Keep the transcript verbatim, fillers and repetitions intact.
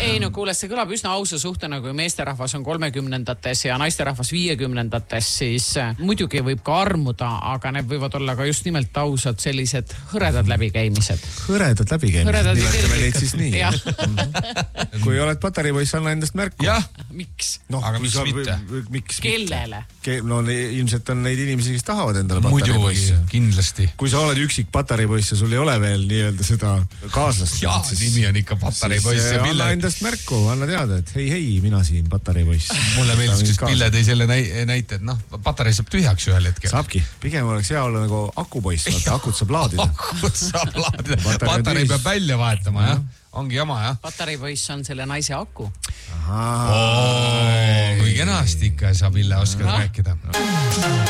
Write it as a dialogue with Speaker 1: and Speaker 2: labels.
Speaker 1: ei no kuule, see kõlab üsna ausa suhtena, kui meesterahvas on kolmekümnendates ja naisterahvas viiekümnendates, siis muidugi võib ka armuda, aga need võivad olla ka just nimelt ausad sellised hõredad läbikäimised.
Speaker 2: Hõredad läbikäimised, nimetame neid siis nii. Kui oled patareipoiss, anna endast märku.
Speaker 3: Jah.
Speaker 1: Miks?
Speaker 3: No, aga miks mitte?
Speaker 2: Miks
Speaker 1: Kellele?
Speaker 2: No ilmselt on neid inimesi, kes tahavad endale patareipoisse.
Speaker 3: Muidu kindlasti.
Speaker 2: Kui sa oled üksik patareipoiss ja sul ei ole veel nii-öelda seda kaaslast.
Speaker 3: Jaa, siis, nimi on ikka patareipoiss.
Speaker 2: Anna endast märku, anna teada, et hei, hei, mina siin patareipoiss.
Speaker 3: Mulle meeldis, kes Pille tõi selle näite, et noh, patarei saab tühjaks ühel hetkel.
Speaker 2: Saabki. Pigem oleks hea olla nagu akupoiss, vaata, akut saab laadida.
Speaker 3: Akut saab laadida. Patarei peab välja vahetama, jah. Ongi jama, jah.
Speaker 1: Patareipoiss on selle naise aku.
Speaker 3: Ahaa. Kui kenasti ikka saab Ille oskad rääkida.